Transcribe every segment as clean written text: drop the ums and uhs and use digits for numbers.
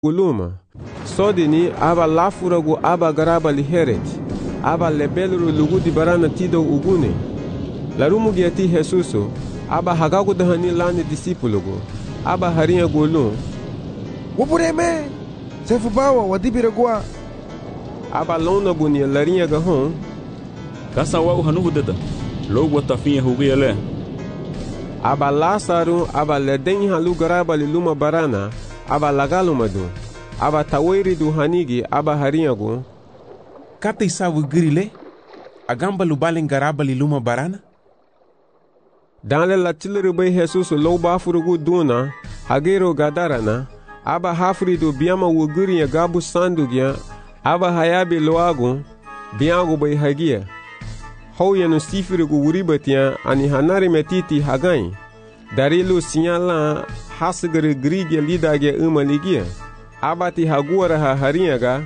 guluma. Sodini aba lafuragu aba garaba liheret. Aba lebeluru lugu di barana tido ugune. Larumu giati Jesuso. Aba hagagu dahani lani disipulugu. Aba harinha gulum. Wapureme! Sefubawa wadibiragua. Aba lona bunia larinha gahon. Kasa wagu hanugu deda. Logo watafinha hugiyale. Aba Lázaro aba leden halu garaba liluma barana. Aba lagalumadu. Aba taweri du hanigi aba harinhagu. Kata isavu grile. Agamba lubalen garaba liluma barana. Danle la tilirube Jesus lo bafurugu duna. Hagero gadarana. Aba hafri du biama wuguri gabu sandugya. Aba hayabi loagu. Biagu bay hagia. Houya no sifirigu wuribatia ani hanari metiti hagai. Darilu sinyala hasgere grigya lidagya umaligia. Abati haguara ha harinhaga.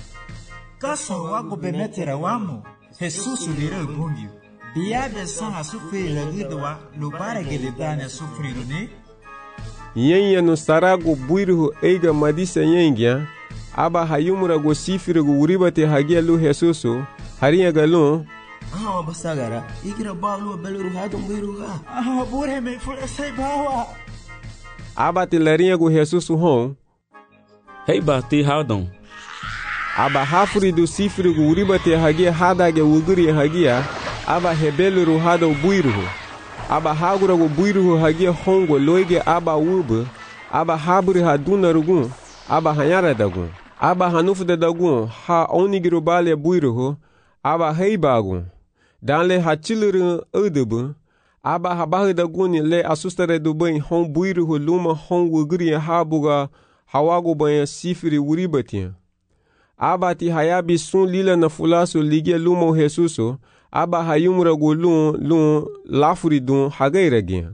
Kaso wago bemetera wamo. Jesus lira bungio. Biada sana sufri lagidwa lubara gelidana sufriru ne. Yenha no sarago buiru eiga madisa yengya. Aba hayumura go sifirigu wuribate hagia lu Jesusu. Harinhaga lu. Basagara, igira balu beluru hadum biruha. Bure me fura sai bawa. Aba larinhagu Jesusu hon. Hei bati hadum. Aba hafuri do sifirigu uribate hagia hadage wuguri hagia. Aba hebeluru hado buiruhu. Aba haguragu buiruhu hagia hongo loige aba ubu. Aba haburi haduna rugun. Aba hanyara dagun. Aba hanufuda dagun ha onigiru bale buiruhu. Aba heibagun. Danle hachiliru udubu. Aba habahu daguni le asustare du bem hon buiruhu luma hon wuguri habuga hawagu bem sifiri uribatia. Aba ti hayabi sun lila na fulasu ligia luma Jesuso. Aba hayumura gu lun lafuri dun hagairagia.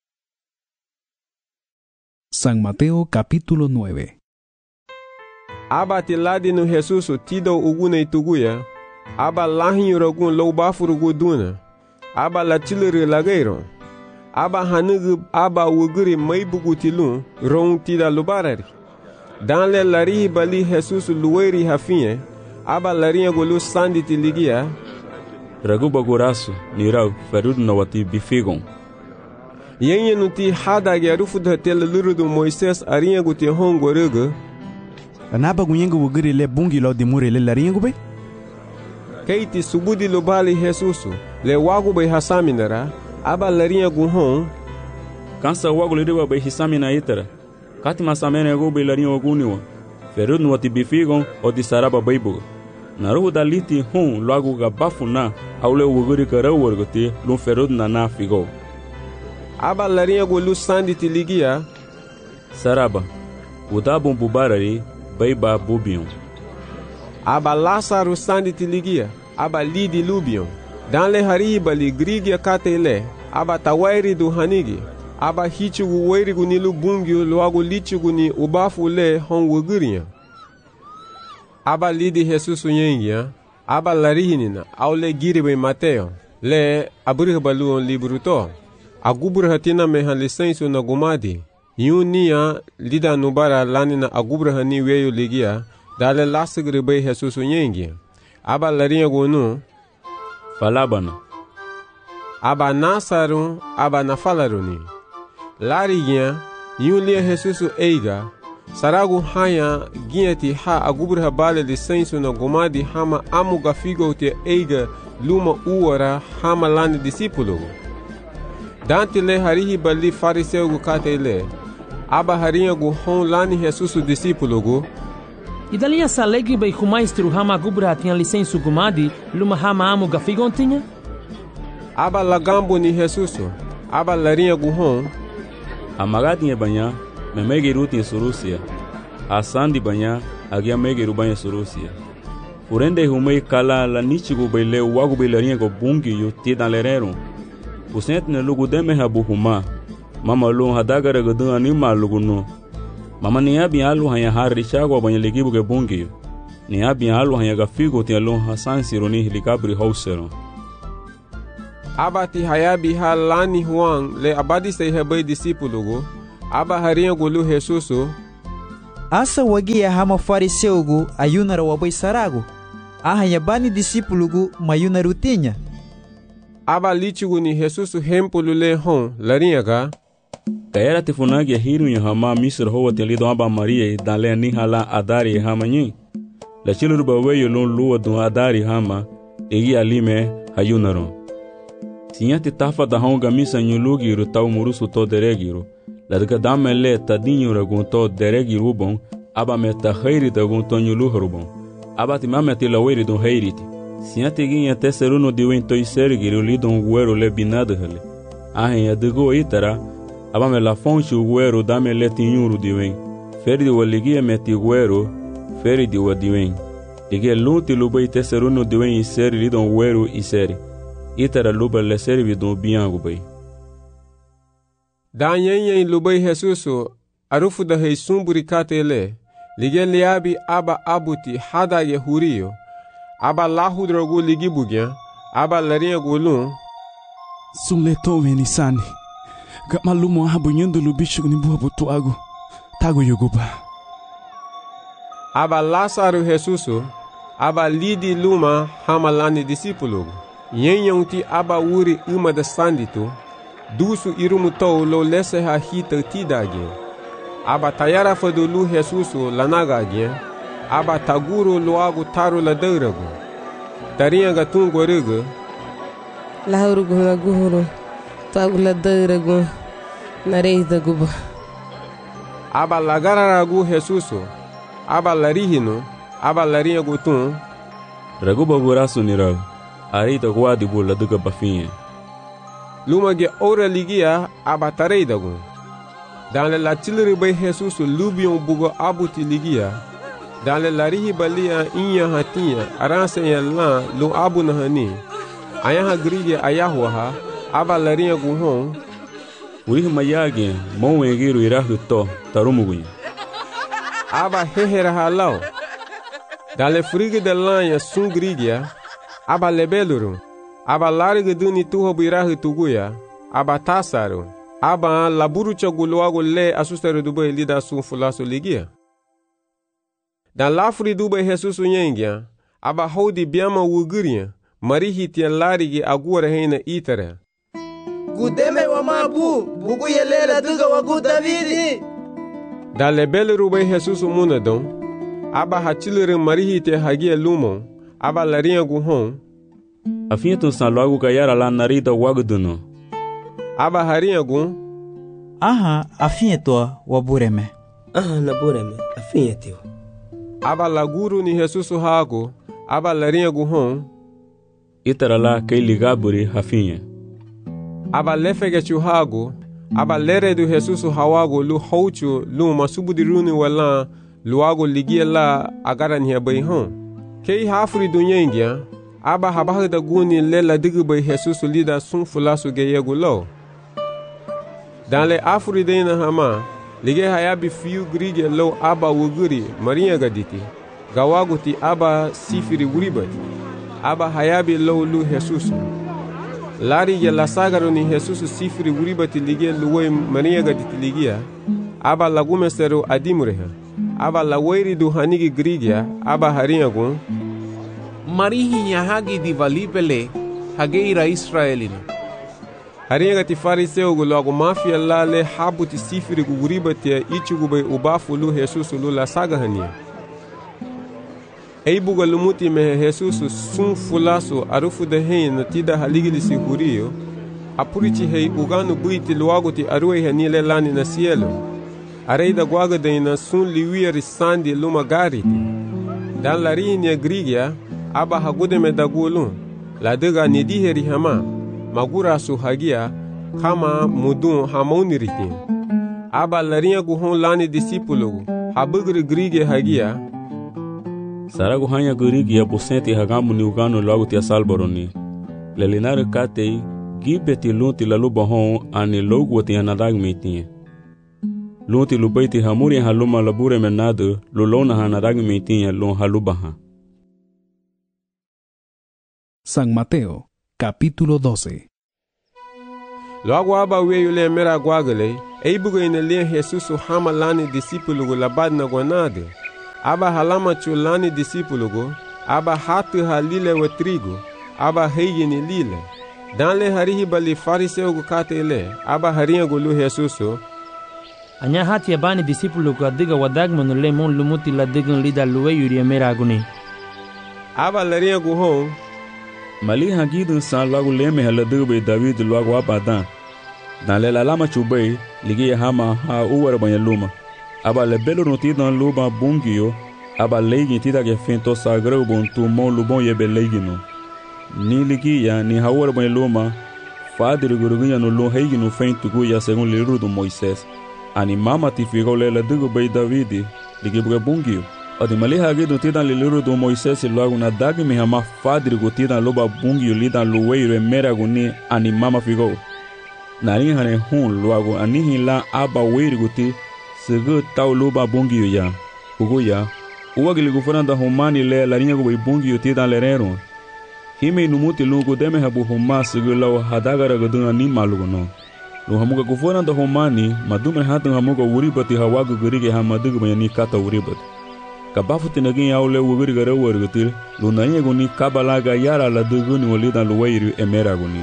San Mateo capítulo 9. Aba ti ladi no Jesuso tido ugune ituguya. Aba lahinyuragun lo bafurugu duna. Aba latilere lagairo. Aba hanugu aba wuguri maibugu tilun rong tida lubarari. Danle lari bali Jesus luweri hafinye. Aba larinha golu sandi tiligia. Ragu bagurasu nirau ferud na wati bifigon. Yenye nuti hadage arufu dhatel lurudu Moises arinha guti hongo rugu. Anaba gunyengu wuguri le bungi lo dimure le larinha gube? Keiti subudi lubali Jesusu le wagu bay hasaminara. Aba larinha guhon. Kansa wagu lidiwa bay hisamina itara. Kati masamene go bay larinha waguniwa. Ferud na wati bifigon o di saraba baybuga. Naruhu daliti hon loagu gabafuna aule wuguri karawargote lun ferud na figo. Aba larinha gulu sandi tiligia. Saraba. Udabun bubarari bayba bubion. Aba Lázaro sandi tiligia. Aba lidi lubion. Danle hariba li grigia katele. Aba tawairi du hanigi. Aba hichugu weirigu nilu bungio loagu lichugu ni ubafu le hon wuguria. Aba lidi Jesusu yengia. Aba larihinina aule giribe Mateo. Le aburihbaluon libruto. Aguburhatina mehan lisensu na gumadi. Yunia lida nubara lanina aguburhani weyo ligia. Dale lasagribe Jesusu yengia. Aba larinha gunu. Falabana. Aba nasaru aba nafalaruni. Larigia yulia Jesusu eiga. Saragu haya giati ha aguburha bale lisensu na gumadi hama amuga figo te eiga luma uara hama lani disipulugu. Dante le harihi bali fariseu gu kate le. Aba harinha gu hon lani Jesusu disipulugu. Idalia salegi bay humaistru hama agubra tinha lisensu gumadi luma hama amuga figo tinha? Aba lagambo ni Jesusu. Aba larinha gu hon. Amagadinha banha. Memegeru tin surusia. Asandi banha agia megeru banha surusia. Urende humei kala la nichigu bele wagu belarinha go bungi yu tidan lerero. Usent ne lugu deme habu huma. Mama lu hadagara gadun anima lugu no. Mama niya bi alu hanya harisha go banha legibu ge bungi yu. Niya bi alu hanya gafigo tin alu hasan sironi helikabri hausero. Abati hayabi halani huang le abadi se hebai disipulugu. Aba harinha gulu Jesusu. asa wagia hama fariseugu ayunara wabai saragu. Ahanya bani disipulugu mayuna rutinya. Aba lichugu ni Jesusu hempulu le hon larinyaga. Kaera tifunagi hiru nya hama misra ho watelido aba Maria dale ni hala adari hama nyi. La chiluru baweyo lon luwa dun adari hama egi alime hayunaro. Sinyati tafa da honga misa nyulugiru tau murusu to deregiru. La daga damele tadinyo ragunto deregiru bon aba meta khairi dagunto nyuluhru bon. Aba timameti la weri don hairiti. Sinyati ginya teseruno diwento isergiru lidon guero le binada hele. Ahenya digo itara aba me la fonchu guero dame le tinyuru diwen. Ferdi waligia meti guero ferdi wadiwen. Ige lunti lubai teseruno diwen iseri lidon guero iseri. Itara luba le servi don biangu bai. Dan yen lubai Jesusu arufu da hei sumburi katele. Lige liabi aba abuti hada ye huriyo. Aba lahu drogu ligi bugya. Aba larinha gulun. Sunle tome ni sani. Ga malumo habu nyendo lubichu ni buha butuago. Tago yoguba. Aba Lázaro Jesusu. Aba lidi luma hamalani disipulugu. Yenyanti aba uri uma da sandito. Dusu irumutou lo lese ha hita tidage. Aba tayara fadulu Jesusu lanagage. Aba taguru loago taru la deuragu. Tarinha gatungo rugu. Lahurugu naguhuru. Tagu la deuragu. Nareida guba. Aba lagararagu Jesusu. Aba larihino. Aba larinha gutun. Raguba gurasu niragu. Areita guadi bula duga bafinha. Luma ge ora ligia aba tareidagu. Dans le latilri bay Jesusu lubion bugo abuti ligia. Dans le larihi balia inya hatia aranse lan lu abu nahani. Ayaha grige ayahwaha aba larinha guhon. Urihi mayage monwegiru irahu to tarumugunya. Aba hehera halau. Dans le frigo de lanha sungrigia. Aba lebeluru, aba larga duni tuho birahu tuguya, aba tasaru, aba laburu choguluago le asustero dubai lida sun fulaso ligia. Dan lafri dubai Jesusu nyengia, aba hodi biama wuguria, marihi tia larigi agura heina itara. Gudeme wa mabu, bugu yelela duga wagu Davidi. Dan lebeluru bai Jesusu munadon, aba hachilere marihi tia hagia lumon, aba larinha guhon. Afinha tu san logo gayara la narida waguduno. Aba harinha gun. Aha, afinha to wabureme. Aha, nabureme, afinha tio. Aba laguru ni Jesusu hago, aba larinha guhon. Itara la kei ligaburi afinha. Aba lefege chuhago, aba lere do Jesusu hawago lu houchu lu masubudiruni wala luago ligia la agara ni abayhon. Kei hafuri dunyengia, aba habaha da guni lela digubay Jesusu lida sun fulasu geyegu lo. Dan le afuri deina hama, lige hayabi fiu grige lo aba wuguri marinha gaditi. Gawaguti aba sifiri wuribati. Aba hayabi lo lu Jesusu. Lari ya lasagaro ni Jesusu sifiri wuribati lige luwe marinha gaditi ligia. Aba lagume sero adimureha. Aba laweri du hanigi grigia, aba harinha gun. Marihi hagi di valipele, hageira Israelina. Harinha gati fariseu logo mafia lale habuti sifiri guribati ya ichugubay ubafu lu Jesusu lu la sagahania. Eibuga lumuti mehe Jesusu sun fulasu arufu de hein na tida haligilisi hurio. Apurichi hei uganu buiti luaguti aruei hanile lani na cielo. Areida guaga deina sun liwiri sandi luma gariti. Dan larinha grigia, aba hagudeme dagulun. La dega nidiheri hama, magura su hagia, kama mudun hamauniritin. Aba larinha guhon lani disipulugu, habugri grige hagia. Saragu hanya grigia busenti hagamu ni ugano logo tia salboroni. Lelinare katei, gibeti lunti la lubahon ani logo tia nadag mitinye. Lunti lubaiti hamuri haluma labure menado, lulona hanadag mitinye lun halubaha. San Mateo, capítulo 12. Logo aba weyo le mera guagale, Eibugo inelia Jesusu hama lani disipulugu labad na gonade. Aba halama chulani disipulugu, aba hatu halile wa trigo, aba heigini lile. Danle harihi bali fariseugu katele, aba haria gulu Jesusu. Anya hati ya bani disipulugu adiga wadagmanu le mon lumuti la digan lida luwe yuri mera aguni. Aba laria guhon. Mali hagidun san lagu leme haladube David luagu abadan. Danle la lama chubay, ligi hama ha uwara banya luma. Aba le belo notidan luba bungiyo, aba leigi tita ke finto sagrau bontu mon lubon yebe leiginu. Ni ligi ya ni hawara banya luma, fadiri gurugunya no lo heiginu feintu guya segun liru do Moises. Ani mama tifigo le la dugu bay Davidi, ligi buga bungiyo. Adi mali hagidun titan liru do Moises luagu na dagi mi hama fadiri gu titan luba bungiyo lidan luweiro e mera guni ani mama figo. Nari hane hun luagu anihi la aba weiri guti segu tau luba bungiyo ya. Ugu ya, uwagili gufuranda humani le larinha gu bungiyo titan lerero. Hime inumuti lungu deme habu huma segu lau hadagara gudun ani malugu no. Lu hamuga gufuranda humani madumre hatan hamuga uribati hawagu gurige hamadugu bayani kata uribati. Kabafu tinagin yaule uguri gara wargutil lu nanya guni kabalaga yara la duguni walidan luweiri emera guni.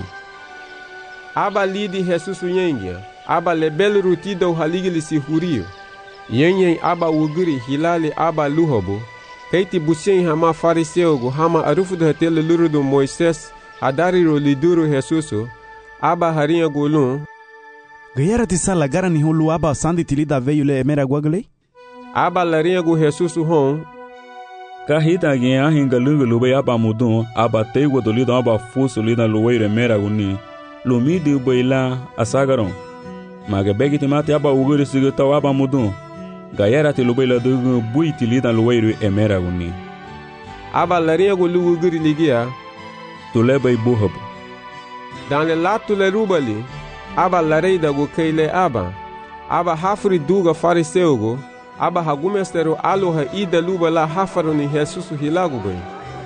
Aba lidi Jesusu yengia, aba lebel rutida uhaligili sihurio. Yenye aba uguri hilali aba luhobo. Keiti busien hama fariseugu hama arufudu hetele lurudu Moises hadariro liduru Jesusu. Aba harinha gulun. Gayara tisala gara ni hulu aba sandi tilida veyule emera guagle? Aba larinha gu Jesusu hon. Kahita gen ahinga lungu lube aba mudun, aba teigo dolido aba fuso lida luweiro emera guni. Lumidi ubaila asagaron. Maga begiti mati aba uguri sigita aba mudun. Gayara ti lubaila dugu buiti lidan luweiro emera guni. Aba larinha gu lu uguri ligia. Tuleba ibuhabu. Danle la tule rubali. Aba lareida gu keile aba. Aba hafri duga fariseugu. Aba hagumesteru aloha ida luba la hafaruni Jesusu hilagu bem.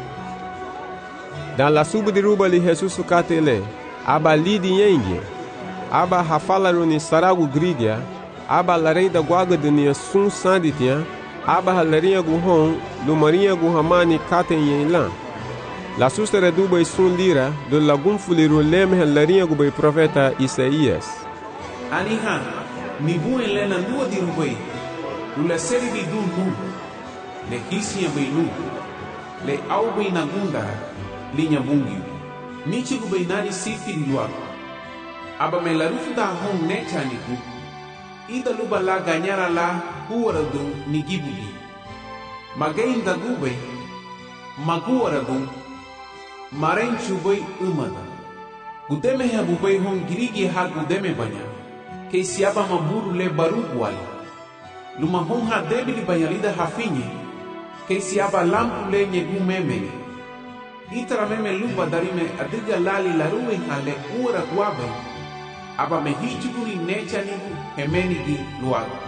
Dan la subdi rubali Jesusu katele. Aba lidi yengi. Aba hafalaruni saragu grigia. Aba lareida guaga dunia sun sanditia. Aba halarinha guhon. Lumarinha guhamani katen yenlan. La sustere dubai sun lira. Do lagun fuliru leme halarinha gubai profeta Isaías. Anihan. Nibu elena nua di rubai. Lula seri di dulu. Le hisia bailu. Le au bai nagunda. Linya bungi. Nichi gu bai nari sifiri luagu. Aba me la rufu da hon necha niku. Ida luba la ganyara la huwaradu ni gibuli. Magain da gubai. Maguwaradu. Maren chubai umada. Gudeme ha bubai hon girigi ha gudeme banya. Ke siapa maburu le baru wali. Luma hon ha debili banyalida hafinye. Ke siapa lampu le nyegu memene. Itara meme luba darime adiga lali laruwe hale uara guabe. Aba me hichuguri necha nigu hemeni gi luagu.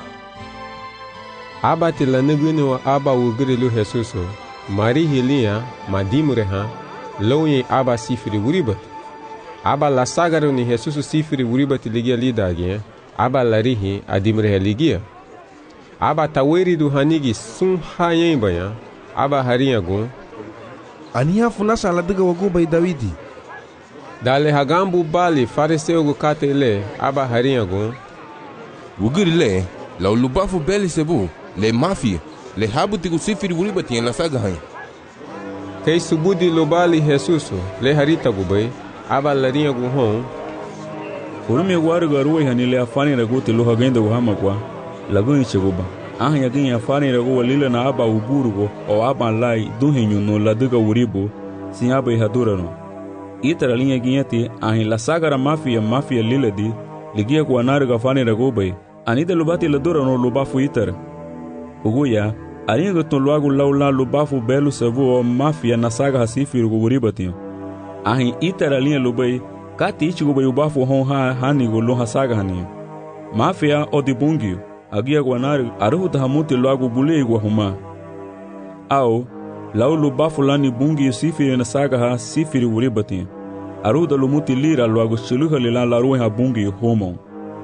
Aba tila nuguni wa aba uguri lu Jesusu. Mari hilia madimureha. Lounye aba sifiri uribat. Aba la sagaru ni Jesusu sifiri uribat ligia lidagye. Aba larihi adimureha ligia. Aba taweri du hanigi sun hayen baya. Aba harinha gun. Aniha funasa ladiga wagu bai Davidi. Dale hagambu bali fariseugu katele. Aba harinha gun. Uguri le, la ulubafu beli sebu, le mafia, le habutigu sifiri uribati en la saga hain. Kei subudi lobali Jesusu, le harita gubai. Aba larinha gun hon. Urumi waru garuwe hanile afani raguti luha genda guhama kwa. Laguni cheguba. Ahanya gini afani ragu walila na aba uburugo o aba lai duhinyu no laduga uribu sin aba ihadurano. Itara linha ginyati ahin la sagara mafia liladi ligia kwa nariga afani ragu bai. Anida lubati ladurano lubafu itara. Uguya, arinha gutun luagu laula lubafu belu savu o mafia na saga hasifi rugu uribatiyo. Ahin itara linha lubai kati ichigu bai ubafu hon hanigo loha saga haniyo. Mafia o dibungiyo. Agia guanari aruhuta hamuti loagu bulei guahuma. Au, lau lubafu lani bungi sifiri na saga ha sifiri uribati. Aruhuta lumuti lira loagu shiluha lilan laruwe ha bungi homo.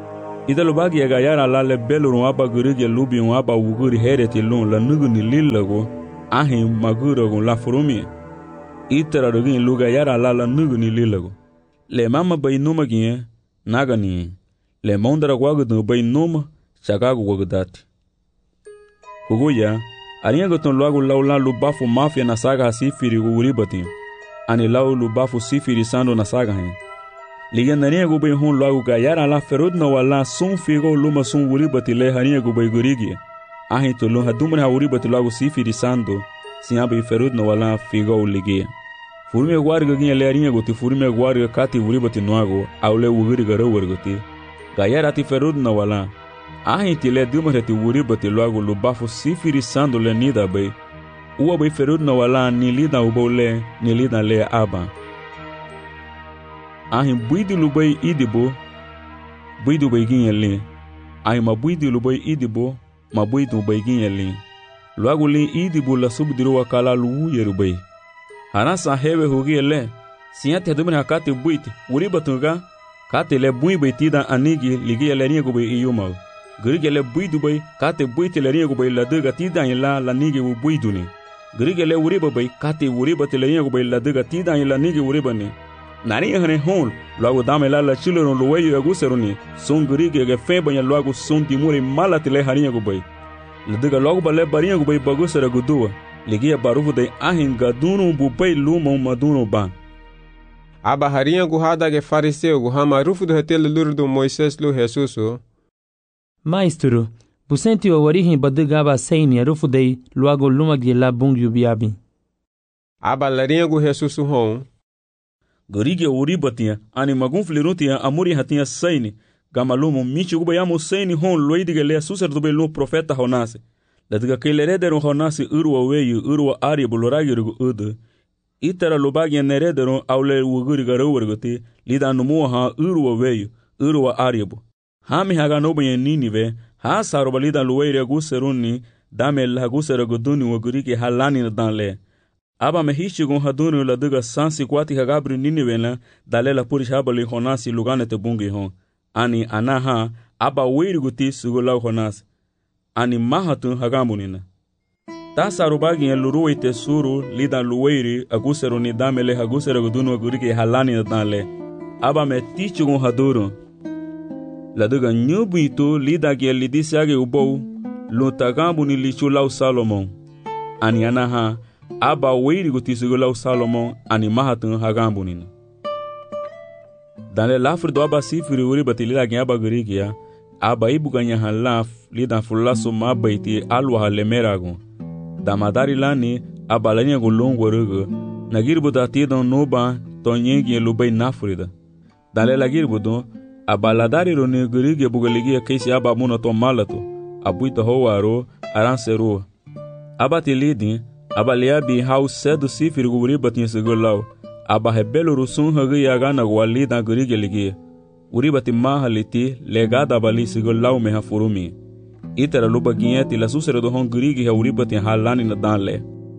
ida lubagi ya gayara la le belurun aba gurige lubiun aba wuguri hereti lun la nuguni lillago ahin maguragun la furumi itara rogin luga yara la nuguni lillago le mama bay numa ginye nagani le mondara gwagudun bay numa chagagu wagudati kuguya arinha goton logo laula lubafu mafia na saga sifiri uribatin ani lau lubafu sifiri sando na saga hen liga narinha gubay hun logo gayara la ferud na wala sun figo luma sun uribati le harinha gubay gurigi ahin to lun hadumre ha uribati logo sifiri sando sinaba ferud na wala figo ligia furme guarga ginha le harinha goti furme guarga kati uribati noago aule uguri garo wargoti gayara ti ferud na wala ahin tile dumre ti uribati logo lubafu sifiri sando le nida bay uwa bay ferud na wala ni lida ubole ni lida le aba ahin buidi lubay idibo buidu bay ginha ahin ma buidi lubay idibo ma buidu bay ginha logo le idibo la subdiru wakala lu yerubay hanasa hewe hugi siate dumre hakati buiti uribatunga kate le bui bay tida anigi ligi le ringo bay iyuma Grigele buidu bay kate buiti le ringo bay la dega tida la nigi u buiduni Grigele uriba bay kate uriba te le ringo bay la dega tida la nigi uribani nari hane hon logo dame la chiloron luweyo aguseruni son grige febanya logo son timuri malati le haringo bay la dega logo bale baringo bay bagusera gudua ligia barufu de ahin gadunu bupay lumo madunu ba aba haringo hadage fariseu gu hama rufu do hetel lurdo Moises lu Jesuso Maestro, busenti o orihin badugaba seini rufudei luago lumagi la bungyu biabi. Aba laringo Jesus hon. Gorige uribatia ani magunflirutia amuri hatia seini gamalumo michi gubayamo seini hon loidige le suserdo lo profeta honase. Ladiga kailerederon honase urwa weyu urwa ari boloragirugo udu. Itara lobagi nerederon aule wuguriga rowergoti lida numuha urwa weyu urwa aribo. Hami haga nobenye Ninive, ha sarobalida luweire guseruni, dame la gusera goduni waguriki halani na danle. Aba mehishi gon haduni la duga sansi kwati hagabri Ninive la, dale la purish habali honasi lugane te bungi hon. Ani anaha, aba weiri guti sugulau honasi. Ani mahatun hagamunina. Ta sarobagi en luruwe te suru, lida luweiri, aguseruni dame le hagusera goduni waguriki halani na danle. Aba me tichi gon haduru. La duga nyubuito lida ge lidisiage ubou lontagambu ni lichulau Salomon ani anaha aba weiri gutisugulau Salomon ani mahatun hagambu nina dans le lafre do aba sifiri uri batilida ge aba gurigia aba ibuganya halaf lida fulaso mabaiti alwa halemerago damadari lani aba lanya golongo rugo nagirbu datidon noba tonyegi lubay nafrida dans le lagirbu abaladari roni gurige bugaligi kaisi aba muno to malato abuita howaro aransero abati lidi abaliabi hau sedu sifir guri batin segulau aba hebelo rusun hagi yagana walida gurige ligi uribati mahaliti legada bali segulau meha furumi itara lubagieti la susere do hon gurige uribati halani na danle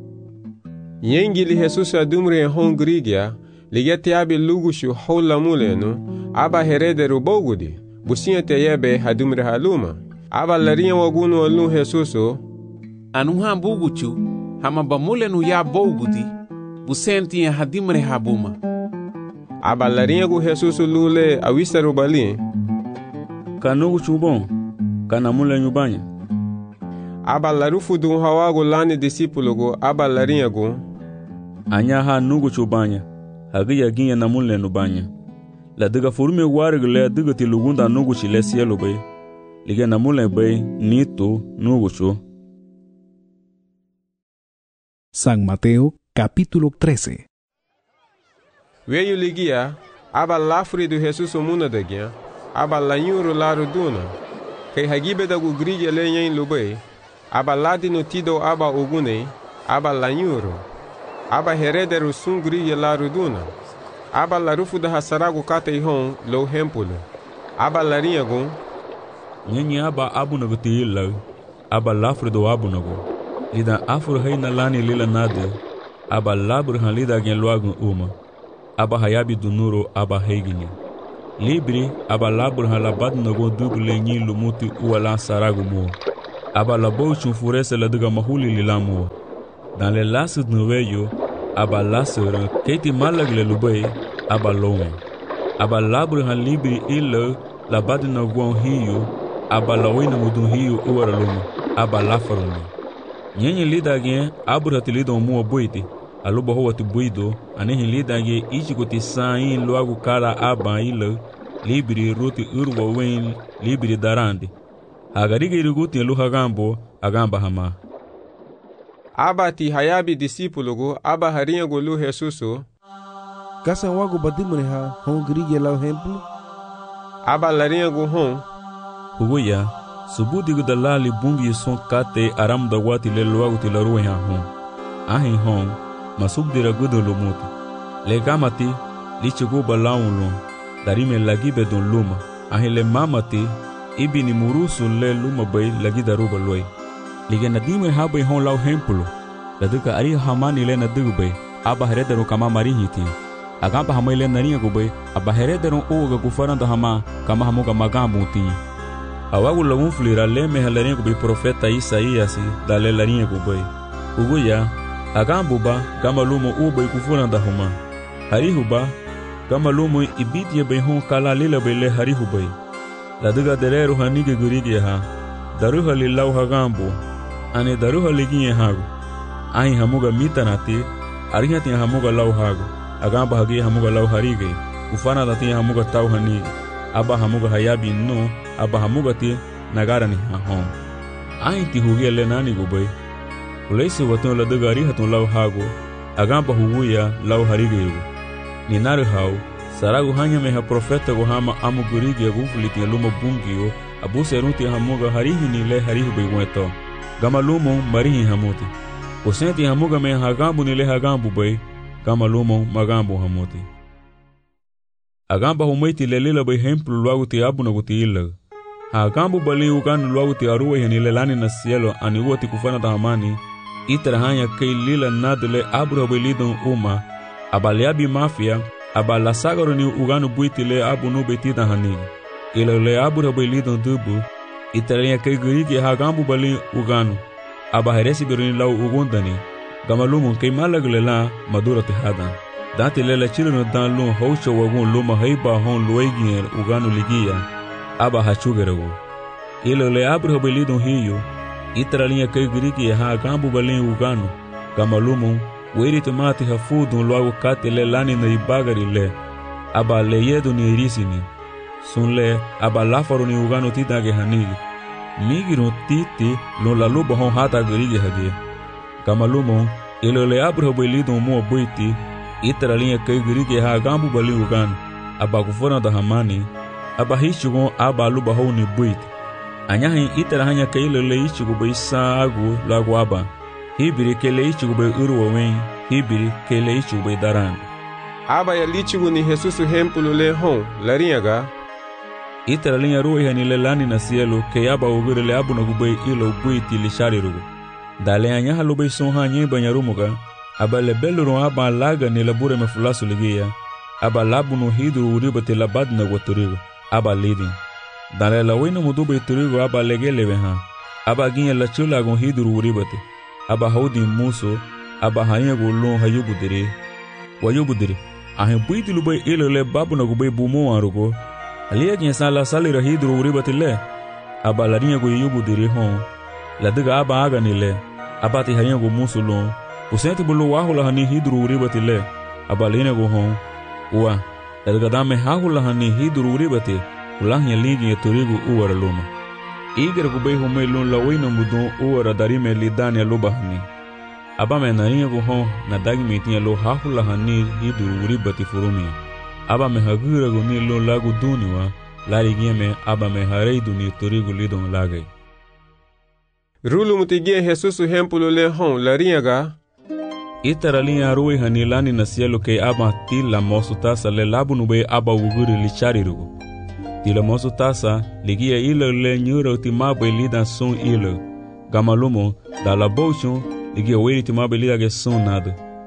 yengili Jesus adumre hon gurigia ligeti abi lugushu hola muleno aba herederu bogudi businha te yebe hadumre haluma aba larinha wagunu alun Jesuso anuha buguchu hama bamulenu ya bogudi busenti hadimre habuma aba larinha gu Jesuso lule awisaru bali kanugu chubon kanamule nyubanya aba larufu du hawago lani discipulo go aba larinha gu anyaha nugu chubanya hagiya ginya namule nubanya la diga furume warga le diga ti lugunda nugu chi le cielo bay liga namule bay nito nugu chu. San Mateo capítulo 13. Veio ligia aba lafri do Jesus muna dagia aba lanyuro laru duna kai hagibe da gugrige le yen lubay aba ladi no tido aba ogune aba lanyuro aba herederu sungri laru duna aba larufu da hasarago kata ihon lo hempulo aba larinha gon nyenye aba abunago te ila aba lafre do abunago lida afro heina lani lila nade aba labur han lida gen loagun uma aba hayabi dunuro aba heiginya Libri aba labur ha labat nago duble nyi lumuti uala saragu mo. Aba labo chunfurese la diga mahuli lilamo. Dans les lasses noveyo, aba lasser keti malagle lubay, aba lowe. Aba labur ha libri ille labat nago hiyo, aba lawina mudun hiyo uara lumo, aba lafarone. Nyenye lidagien abura tilidon mo boiti. Aluba hoa tu buido, anehin lidange ichikuti sain loagu kala aba ilo, libri ruti urwa wen, libri darandi. Agariga iriguti luha gambo, agamba hama. Aba ti hayabi disipulugu, aba harinha gulu Jesusu. Kasa wagu badimune ha, hon grige lau hemplu? Aba larinha gu hon. Huguya, subudigu dalali bungi son kate aram da wati le loagu ti la ruwe ha hon. Ahin hon, masubdira gudo lumuti. Le gamati, lichigu balaunlun, darime lagibe don luma. Ahin le mamati, ibini murusu le luma bay lagi daruba loy. Lige nadime habay hon lau hempulu. Laduka ari hamani le nadugubay, aba herederu kama marihiti. Agamba hamay le narinha gubay, aba herederu uga gufaranda hama, kama hamuga magambu tinha. Awagu lagun flira le mehalarinha gubay profeta Isaíasi, dale larinha gubay. Uguya, agambuba gama lumo ubay kufuranda huma. Harihuba gama lumo ibidye bay hon kala lila bay le harihubay. Laduga dereru hanige gurige ha. Daruha lilau hagambu. Ane daruha liginye hagu. Ahi hamuga mitanati. Arihati hamuga lau hagu. Agamba hagi hamuga lau harige. Ufana dati hamuga tau hanige. Aba hamuga hayabi no. Aba hamuga ti nagara ni hahom. Ahi ti hugia le nani gubay. Ulaisi waton laduga arihatun lau hagu. Agamba huguya lau harige yugu. Ni naru hau. Saragu hanya meha profeta gohama amu gurige gufuliti luma bungiyo. Abu seruti hamuga harihi ni le harihu beweto. Gama lumo marihi hamuti. Usenti hamuga me hagambu ni le hagambu bay. Gama lumo magambu hamuti. Agamba humaiti le lila bay hemplu luagu ti abu na guti illa. Hagambu bali uganu luagu ti aruwe hini le lani na cielo ani uati kufana tahamani. Itara hanya kei lila nadule abu bay lidon uma. Abaliabi mafia. Abala sagaro ni uganu buiti le abu no betida hanigi. Ila le abura bay lidon dubu, italinha kay gurigi hagambu bali uganu. Aba heresi beruni lau ugundani. Gamalumun kay malagle la madura tihadan. Dante lela chileno dan lun haucho wagun luma haiba hon luegin uganu ligia. Aba hachugerago. Ila le abura bay lidon hiyo, italinha kay gurigi hagambu bali uganu. Gamalumun weri tomati hafudun loago kate le lani na ibagari le. Aba le yedu ni irisini. Sunle aba lafaru ni ugano tidage hanigi. Migiro titi lo la luba hon hata garige hage. Kamalumo ilo le abra belido mo boiti itaralinha kay garige ha gambu bali ugano. Aba kufona da hamani aba hichugo aba luba hon ni boiti. Anyahin itarahanya kay le ichugo bay sagu lagu aba. Hibiri kele ichugo bay urwa wen, hibiri kele ichugo bay daran. Aba ya lichugo ni Jesusu hempulu le hon larinha Itaralinha ruwa yani le lani na cielo ke aba ugure le abu na gubay ilo buiti li sharirugo. Dale anyaha lubay sonha nye banyarumuga. Aba le beluro aba laga ni labure me fulasu ligia. Aba labu no hidru uribate labad na guaturigo. Aba lidin. Dale la wina mudubay turigo aba legelewe ha. Aba ginya la chula gon hidru uribate. Aba haudi muso. Aba hanya gulon hayubudiri. Wayubudiri. Ahin buiti lubay ilo le babu na gubay bumo arugo. Alia kinsa la salira hidru uribatile. Aba la rinha go yubu diri hon. La diga aba aga nile. Aba ti hanya go musulon. Usenti bulu wahula hani hidru uribatile. Aba lina go hon. Uwa. La diga dame hahula hani hidru uribate. Ulahnya ligi ya turigu uwara luma. Iger go beho melun la wina mudon uwara darime lidani ya luba hani. Aba me na rinha go hon na dagi metinya lo hahula hani hidru uribati furumia. Aba me hagura go ni lo lagu duniwa, lari gieme aba me harei duni torigo lidon lagay. Rulu mutigie Jesusu hempulu le hon larinha Itaralinha arui hani lani na cielo ke aba tila mosu tasa le labu nube aba uguri li charirugo. Tila mosu tasa ligia ilo le nyura utimabe lidan son ilo. Gamalumo da la bochon ligia weri timabe lida ge son nada.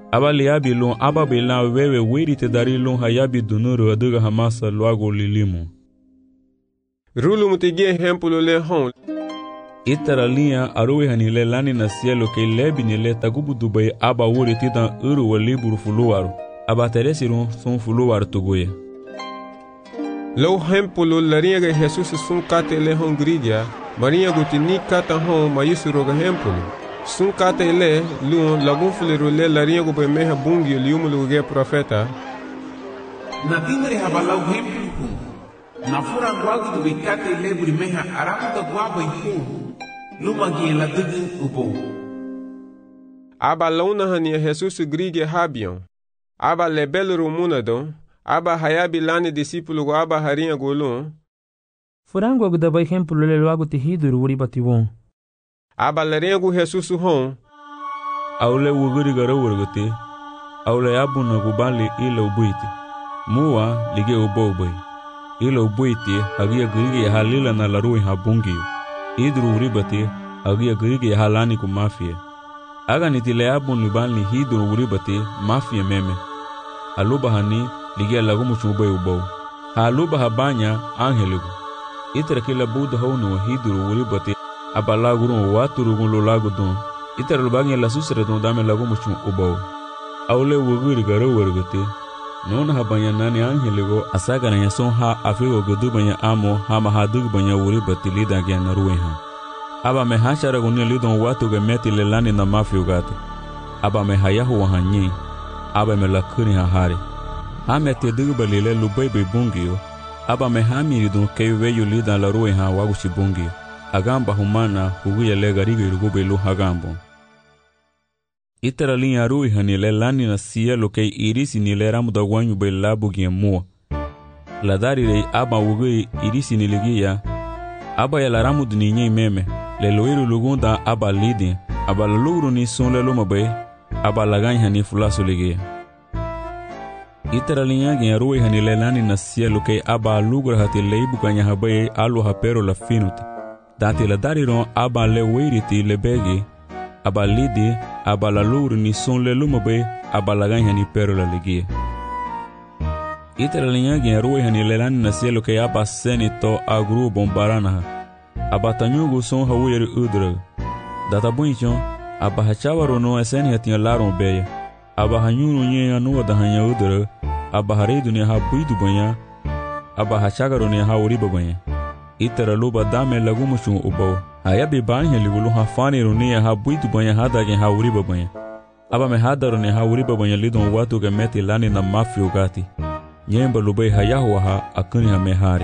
aba liabi lon aba bela wewe weri te dari lon hayabi dunuru aduga hamasa luago lilimu. Rulu mutigie hempulo le hon. Itara linha arowe hanile lani na cielo que lebi nile tagubu dubai aba wuri titan uru wa liburu fuluwaru. Aba teresirum son fuluwaru tuguya. Lo hempulo larinha ga Jesus sun kate le hon gridia. Marinha gutini kata hon mayusuro ga hempulo. Sun kate le luon lagun fuliru le larinha go bemeha bungi liumulu ge profeta. Na timre habalau hempulo. Na fura guagu do bicate le brimeha aramu da guaba ihu. Luma la dugu ubo. Aba launa hania Jesus grige habion. Aba lebel rumunado. Aba hayabi lani discípulo go aba harinha golon. Furango agu da exemplo le logo tihidu uri batiwon. Aba larinha go Jesus hon. Aule wuguri garawurgate. Aule abuna gubali ila ubuiti. Muwa lige uboboi. Ila ubuiti hagia grige halila na larui habungio. Idru uribati agia grige halani ku mafia. Aga nitile abun libani hidru uribati mafia meme. Aluba hani ligia lagu muchube ubau. Haluba habanya angeligu. Itara kila buda haunu hidru uribati abalaguru waturugun lo lagu don. Itara lubagi la susre don dame lagu muchu ubau. Aule wuguri garawurgate. Nona habanya nani angeligo asaga na yason ha afigo gudubanya amo hama hadubanya uribati lida gya narueha. Aba me hachara gunia lidon watu ge meti lelani na mafio gato. Aba me hayahu wahanyi. Aba me lakuri hahari. Hame te duba lile lubebe bungio. Aba me hamiri don keiweyo lida la rueha wagushi bungio. Agamba humana huguya legarigo irugube lu hagambo. Itara linha rueha ni lelani na cielo kei irisi ni leramu da wanyu be labu gia mua. Ladari rei aba wugui irisi ni ligia. Aba ya laramu duninye meme. Leloiru lugunda aba lidi. Aba laluru ni son lelo mabe. Aba laganya ni fulasu ligia. Itara linha gia rueha ni lelani na cielo kei aba lugra hati leibu kanya habaye alu hapero la finuti. Dati ladari ron aba le weiriti lebegi. Aba lidi, aba laluru ni son lelo mabe. Aba laganya ni pero la ligia. Itara linha gia rueha ni lelani na cielo kei aba senito agru bombaranaha. Aba tanyugu son hawiri udra. Data bunchon, aba hachawaro no eseni hatia laron beya. Aba hanyuru nye anuwa da hanya udra. Aba hareidu ni ha buidu banya. Aba hachagaro ni ha uriba banya. Itara luba dame lagumushun ubao. Ayabi banya ligulu ha faniru ni ha buidu banya hada gen ha uriba banya. Aba me hadaro ni ha uriba banya lidon watu ge meti lani na mafio gati. Nyemba lubai hayahu ha akuni ha mehari.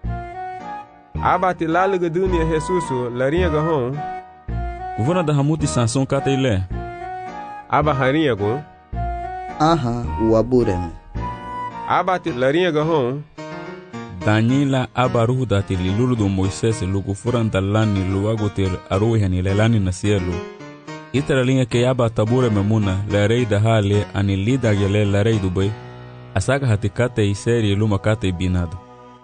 Aba te laluga dunia Jesusu larinha ga hon. Kuvuna da hamuti sanson kata ile. Aba harinha go. Aha, uabureme. Aba te larinha ga hon. Daniela aba ruhu dati lilulu do Moisés lugu furanda lani luagotel aruhe ni lelani na cielo. Itara linha ke aba tabure memuna la rei da hale ani lida gele la rei dubai. Asaga hatikate iseri luma kate binado.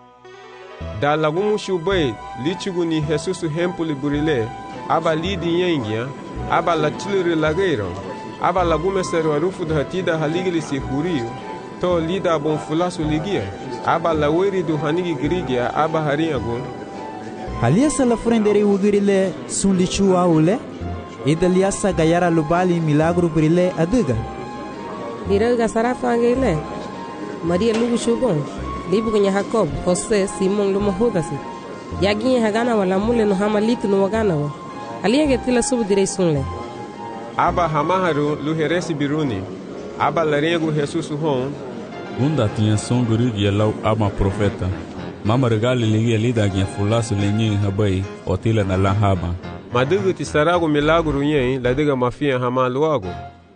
Da lagumu shubay lichugu ni Jesus hempuli burile aba lidi yengia aba la tiliri lageiro aba lagume seru arufu da hatida haligili si huriu to lida bon fulasu ligia aba la weri du hanigi grigia aba hariago Halia sala frendere ugirile sun lichu aule idalia saga yara lubali milagro brile aduga Diraga sarafangile Maria lugu shubon Libu kwenye Jacob, Jose, Simon lumo hodasi. Yaginye hagana wala mule no hama litu no wagana wa. Aliye tila subu direi sunle. Aba hamaharu luheresi biruni. Aba larengo Jesus hon. Gunda tinha som gurigi ya lau ama profeta. Mama regali ligia lida gya fulasu lenye habai otila na lahaba. Madugu tisarago milagro yen ladiga mafia hama luago.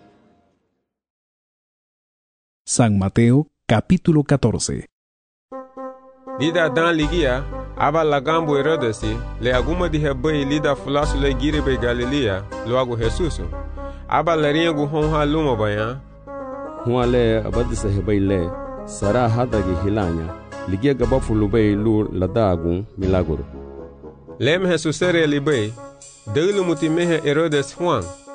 San Mateo, capítulo 14. Lida dan ligia, aba lagambo Herodesi, le aguma di hebai lida fulasu le giribe Galilea, luago Jesusu. Aba laringo honha luma baya. Huale abadisa hebai le, sara hadagi hilanya, ligia gabafu lubei lu ladagu milagro. Lem Jesusere libei, delu mutimehe Herodes Juan.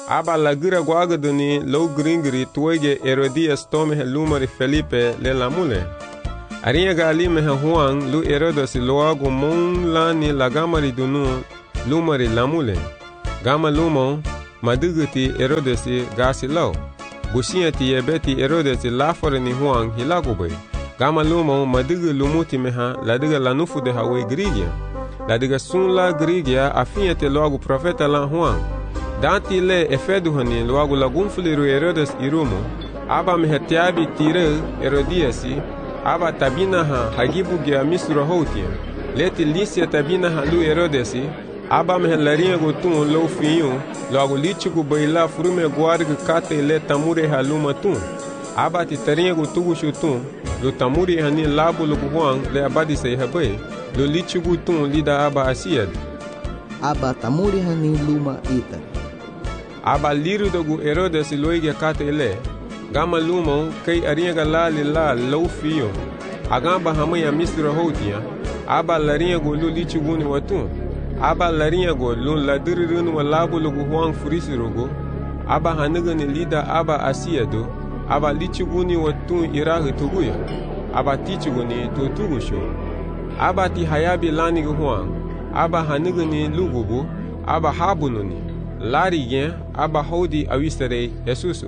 aba lagira guagaduni low gringri tuege Herodias tome lumari Felipe le lamule. Arinha galime Juan lu Herodes loago mon lani lagamari dunu lumari lamule. Gama lumo madugati Herodes gasi law. Busiati ebeti Herodes lafore ni Juan hilagubay. Gama lumo madugu lumuti meha ladiga lanufu de hawe grigia. Ladiga sun la grigia afiate loago profeta la Juan. Danti le efeduhani loago lagunfuliru Herodes irumo. Aba mehetiabi tire Herodiasi. Aba tabinaha hagibugia misura hotia. Leti lisia tabinaha lu Herodesi. Aba mehelarinha gotun lo fiyu. Loago lichigu baila frume guarga kate le tamure haluma tun. Aba titarinha gotugu shutun. Lo tamuri hani labu lo guhuang le abadi say habai. Lo lichigu tun lida aba asiad. Aba tamuri hani luma ita. Aba liru dogu Herodes loige kate le. Gama lumo kay arinha galali la lo fiyo. Agamba hamaya misra hotia. Aba larinha go lo lichigu ni watun. Aba larinha go lo ladirun wa labu lo guhuang furisirogo. Aba haniga ni lida aba asiado. Aba lichuguni watun irahi tuguya. Aba tichuguni tutugusho. Aba ti hayabi lani guhuang. Aba hanigani lugubu. Aba habununi. Lari gen. Aba hodi awistere Jesusu.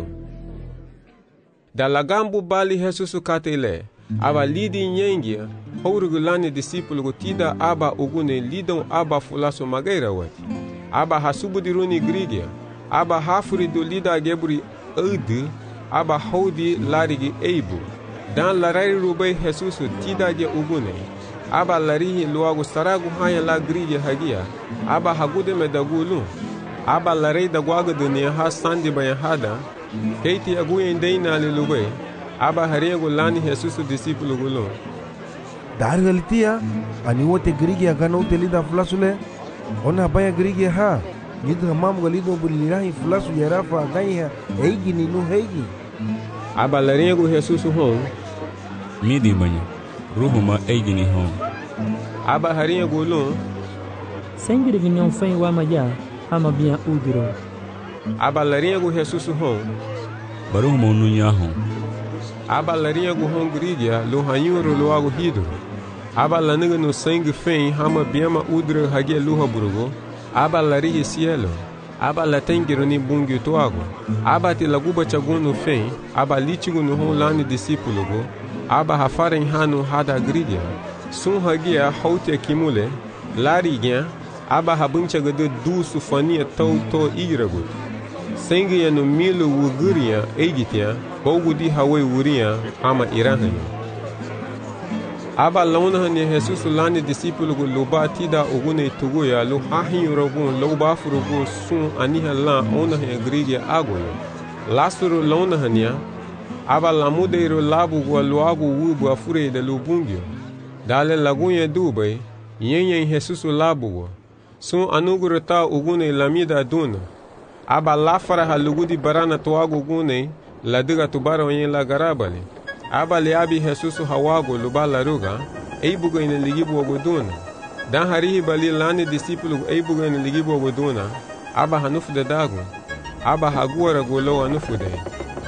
Da lagambu bali Jesusu katele. Aba lidi nyengia. Hourugu lani disipulu gutida aba ugune lidon aba fulaso magaira wati. Aba hasubudiruni grigia. Aba hafuri do lida geburi udi. Aba hodi larigi eibu. Dan larari rubai Jesusu tida ge ugune. Aba larihi luagu saragu haya la grige hagia. Aba hagude medagulu. Aba larei da guaga dunia ha sandi bayahada. Keiti aguyen deina li lubai. Aba hariego lani Jesusu disipulu gulo. Dargalitia ani wote grige agana utelida flasule. Ona baya grige ha. Yidha mamu galido bulirahi flasu yarafa agaiha eigi ninu heigi. Aba lariego Jesusu hon. Midi banyak. Ruhuma eigi ni hon. Aba hariego lo. Sengiri vinyon fei wa maja ama bia udiro. Aba lariego Jesusu hon. Baruhuma ununya hon. Aba lariego hon grigia lo hanyuro lo ago hidro. Aba laniga no sangue fei hama biama udro hagia luha burugo. Aba larihe cielo. Aba latengiro ni bungi toago. Aba te laguba chaguno fei. Aba litigo no hon lani disipulugo. Aba hafaren hanu hada grigia. Sun hagia hautia kimule. Larigia. Aba habuncha gado du sufania tau to iragut. Sengi ya no milo wuguria eigitia. Bogudi hawe wuria ama irahanya. Aba launahani Jesusu lani disipulugo loba tida ugune tuguya lo hahin rogun loba furugo sun aniha la onahe grigia agoyo. Lasuru launahania. Aba lamudeiro labu gwa luagu wubu afure de lubungyo. Dale lagunye dubai. Yenyen Jesusu labu gwa. Sun anugurata ugune lamida duna. Aba lafara halugudi barana tuagu gune. Ladiga tubara wenye la garabali. Aba liabi Jesusu hawago luba laruga. Eibuga ina ligibu waguduna. Dan harihi bali lani disipulu eibuga ina ligibu waguduna. Aba hanufu de dagu. Aba haguara gulo hanufu de.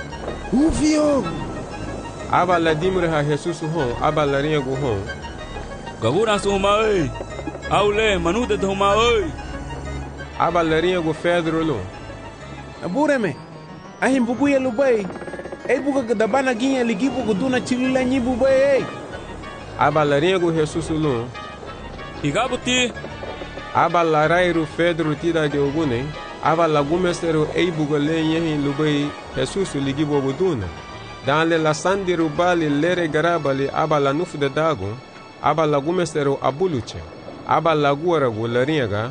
Ufio! Aba la dimre ha Jesusu hon. Aba la riego hon. Gabura suma oi. Aule manude dhoma oi. Aba la riego Pedro lo. Abureme. Ahim bubuya lubai. Eibuga gadabana ginha ligibu guduna chilila nyibu bay. Aba la riego Jesusu lo. Igabuti. Aba la rairu Pedro tida ge ogune. Aba la gumesero eibuga le yehin lubai Jesusu ligibu guduna. Dan le la sandiru bali lere garabali aba la nufu de dago. Aba la gumesero abuluche. Aba la guara gulariaga.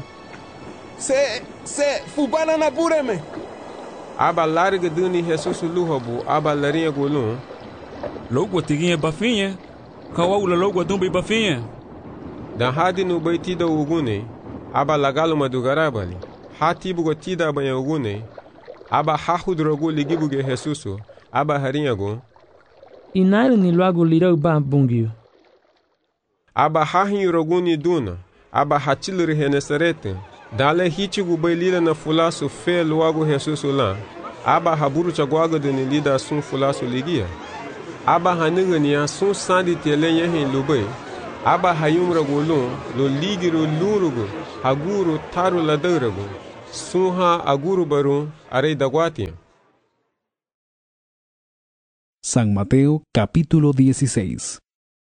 Se fubana na bureme. Aba larga duni Jesusu luhabu. Aba larinha gulun. Logo tiguinha bafinha. Kawaula logo dumbi bafinha. Dan hadi no baitida ugune. Aba lagaluma do garabali. Hatibu gotida banha ugune. Aba hahudrogu ligibuge Jesusu. Aba harinha go. Inairo ni logo lirau ba bungio. Aba hahin roguni duna. Aba hatilri henesarete. Dale hitigu bai lida na fulasu fe luago Jesusu lan. Aba haburu chagwaga de ni lida sun fulasu ligia. Aba haniga niya sun sandi tele yehin lubai. Aba hayumra golun lo ligiru lurugu haguru taru ladaragu. Sunha aguru baru arei dagwatiya. San Mateo capítulo 16.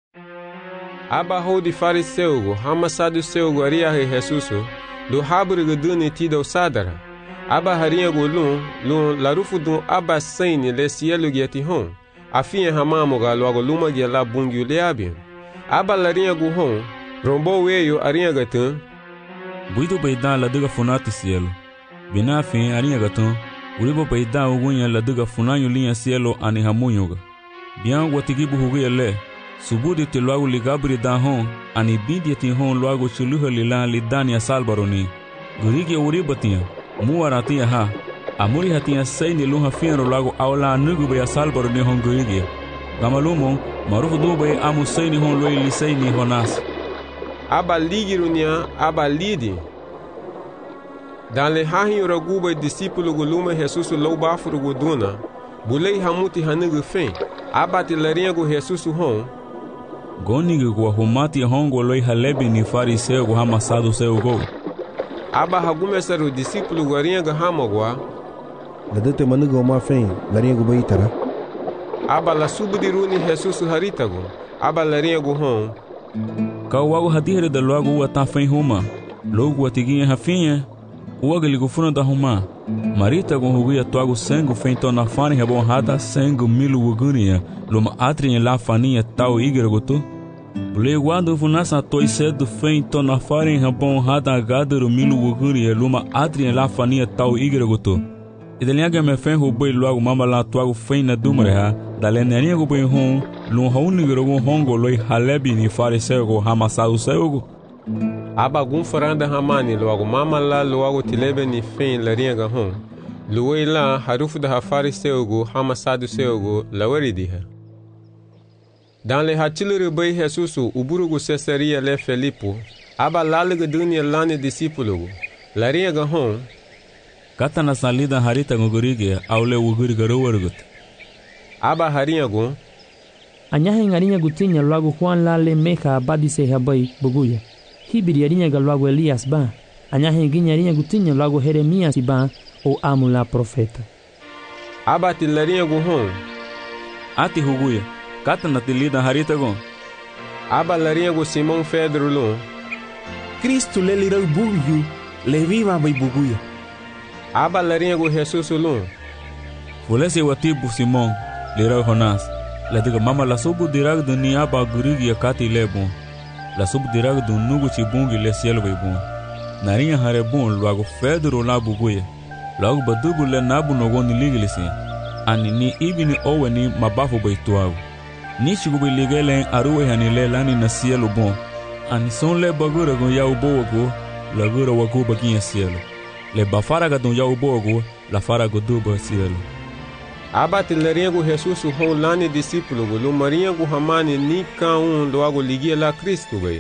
Aba hodi fariseugo hama saduceugo ariahe Jesusu do haburiga duni tida sadara. Aba harinha golun lun larufu dun aba saini le cielo giatihon. Afinha hamamoga logo luma gia la bungiu leabian. Aba larinha guhon rombo weyo arinha gatan. Buido beidan la duga funati cielo. Bina fin arinha gatan. Uribo beidan ugunya la duga funanyo linha cielo ani hamunyoga. Bian watigibu huguya le. Subudi te loago ligabri da hon ani bidi ti hon loago chuluha lilan lidania salbaroni. Gurigi uribo tia. Muaratia ha. Amuri hatia saini luha fienro loago aula nugu baya salbaroni hon gurigi. Gamalumo marufu dubai amu saini hon loi lisaini honas. Aba ligirunia aba lidi. Dan le hahin raguba discípulo guluma Jesusu loubafuru guduna. Bulei hamuti hanugu fen. Aba ti larinha gu Jesusu hon. Gonigi gu humati hongo loi halebi ni fariseu gu hamasadu seu go. Aba hagumesaru discípulo guarinha gu hamagwa. Ladete manugu oma fen larinha gu baitara. Aba la subudiruni Jesusu haritagu. Aba larinha gu hon. Kawago hadire da logo wata fen huma. Logo atiguinha hafinha. Uagali gu funa da huma. Marita gu huguia toago sengu fen tona fani hebon hada sengu milu ugunia. Luma atrinha la faninha tau igra gutu. Bule guado funasa toi cedo fen tona fani hebon hada gadero milu ugunia. Luma atrinha la faninha tau igra gutu. Idalinha me fen huboi logo mama la toago fen na dumreha. Dalenania gu boi hon. Lum haunigra gu hongo loi halebi ni fariseu gu hamasadu seugo. Aba gun faranda hamani logo mama la logo tilebe ni fen larinha ga hon. Luwei la harufu da fariseugo hamasadu seugo lawaridiha. Dan le hachilere bai Jesusu uburugu Cesaria le Felipo. Aba lalega dunia lani discípulo. Larinha ga hon. Kata na salida harita ngurige aule uguriga rowergut. Aba harinha gun. Anyahe ngarinha gutinya logo Juan la le meha abadise habai buguya. Hibiri arinha ga logo Elias ba. Anyahe ginya arinha gutinya logo Jeremias ba o amula profeta. Aba ti larinha gu hon. Ati huguya. Kata na tilida harita gun. Aba larinha gu Simão Pedro lun. Cristo le lirau bugyu le viva bai buguya. Aba larinha gu Jesus lun. Fulese watibu Simão lirau honas. La diga mama la subu dirag du ni aba gurigi ya kati le bon. La subu dirag du nugu chibungi le cielo bai bon. Narinha hare bon luago Pedro la buguya. Logo badugu le nabu nogoni ligilisi. Ani ni ibini owe ni mabafu bai tuago. Ni chigubi ligelen aruwe hanile lani na cielo bon. Ani son le bagura gon ya ubogo. La gura wagu baginha cielo. Le bafaraga don ya ubogo. La faraga duba cielo. Aba ti larinha gu Jesusu hon lani discípulo gu lumarinha gu hamani ni ka logo ligia la Cristo bai.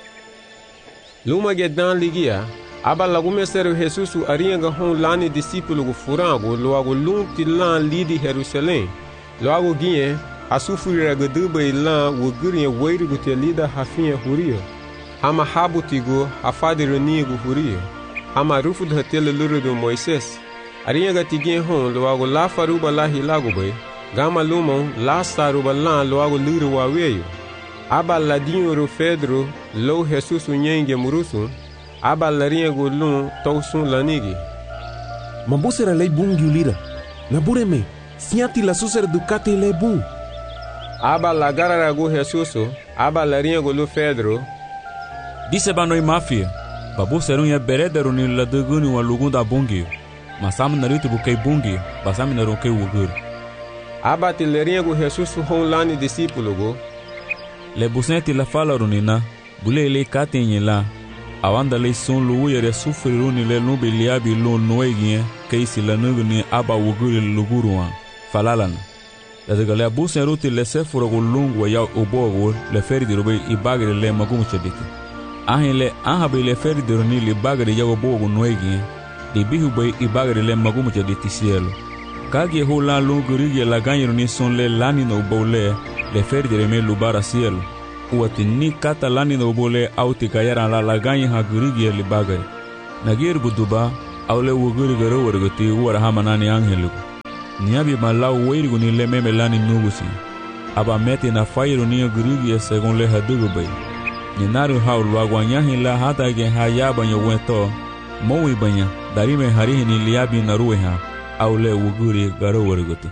Luma gedan ligia. Aba lagumeseru Jesusu arinha ga hon lani discípulo gu furango logo lum ti lan lidi Jerusalém. Logo guinhe asufurira ga dubai lan wugurinha weiru gu te lida hafinha huria. Hama habutigo hafadironia gu huria. Hama rufu da tele luru do Moisés. Arinha ga tigin hon loago la faruba la hilago bai. Gama lumon la saruba lan loago luru wa weyo. Aba ladinho ro Pedro lo Jesus nyenge murusun. Aba larinha go lun tausun lanigi. Mambusera lei bungi ulira. Nabureme, siati la susera ducati le bun. Aba lagara go Jesus. Aba larinha go lo Pedro. Disse banoi mafia. Babu serunha berederu ni la duguni wa lugunda bungi. Masam naruto bukai bungi, basam naruke wugur. Aba ti larinha go Jesus hon lani discípulo go. Le busenti la fala runina, bule le katenye la. Awanda le son lu yere sufriruni le nubi liabi lo noegie, keisi la nuguni aba wuguri luguruan, falalana. La de galea busen ruti le sefuro go lungu ya obogo le feri di robe ibagri le magumu chediki. Ahile ahabile ferdero ni li bagari yago bogo noigi, di bihu bay i bagari le magumucha di tisielo. Kagi hula lungurigi la ganyero ni son le lani no bole le ferdere me lubara cielo. Uati ni kata lani no bole auti kayara la ganyi ha gurigi li bagari. Nagir buduba aule wugurigi rowargoti uwara hamanani angeliku. Niabi malau weirigu ni le meme lani nugusi. Aba meti na fairu ni gurigi segon le hadugu bay. Ninaru haulu agwanyahi la hata gen hayaba nyo wento mowi banya darime harihi ni liabi narueha aule wuguri garo warguti.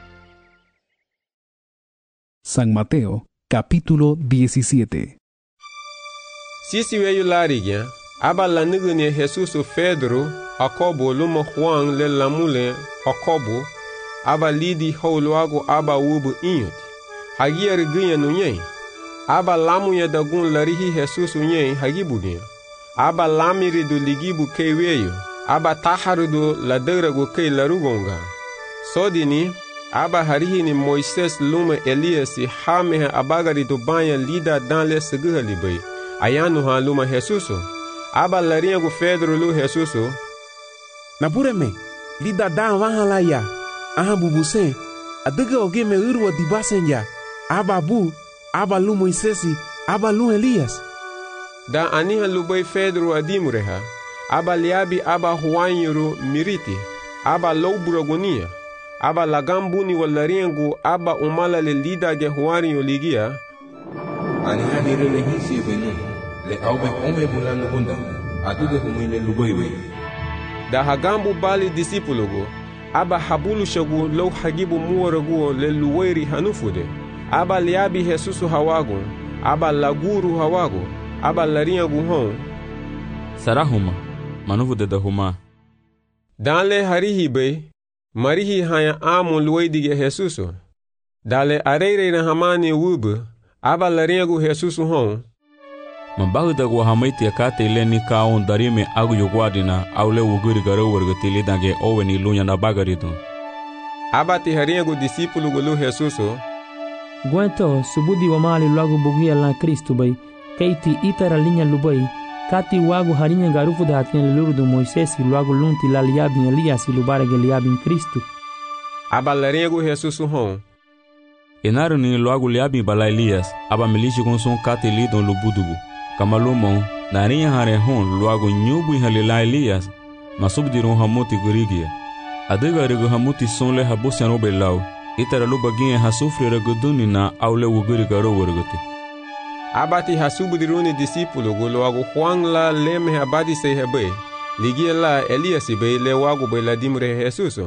San Mateo, capítulo 17. Sisi weyu larigya aba la nigune Jesus Pedro Jacobo luma Juan le lamule Jacobo aba lidi haulu ago aba wubu inyot hagia rigunya nunye aba lamu ya dagun larihi Jesus unye hagibugia aba lamiri do ligibu keiweyo aba taharu do laderago kei larugonga sodini aba harihi ni Moises luma Elias hameha abagari do banya lida dan le seguhali bay ayanu ha luma Jesus aba laringo Pedro lu Jesus na bureme lida dan wahala ya aha bubuse adega oge me urwa dibasenja aba bu aba lu Moisesi aba lu Elias da aniha lubay Pedro adimureha aba liabi aba huanyuru miriti aba louburagonia aba lagambuni walaringu aba umala le lida ge huario ligia aniha nirele hisi benu le aube ome bulano bunda adude humile lubaiwe da hagambu bali disipulugo aba habulu shagu lo hagibu muwaragu le luwairi hanufude aba liabi Jesusu hawago aba laguru hawago aba laringu hon sarahuma manufu de huma danle harihi be marihi haya amu luwaidige Jesusu dale areire na hamani wubu aba laringu Jesusu hon Mabahu da gwa hamaiti akate ile ni kaon darime agu yugwadina aule wuguri garo wargati lidange owe ni lunya na bagaridu. Aba ti haringu disipulu gulu Jesusu. Gwento subudi wa mali luagu bugia la Kristu bay, keiti itara linya lubay, kati wagu harinya garufu da hatiyan luludu Moisesi luagu lunti la liabin Elias lubarege liabin Kristu. Aba laringu Jesusu hon. Enaru ni luagu liabin bala Elias, aba milishi konson kati lidon lubudugu. Kamalumo narinya hare hon luago nyubu halila Elias masubdiron hamuti gurigia adega rego hamuti sonle habusian obelau itara lubaginye hasufri reguduni na aule wuguri garo warguti abati hasubdiruni disipulu go luago Juan la leme abadi se hebe ligia la Elias be le wago be la dimre Jesuso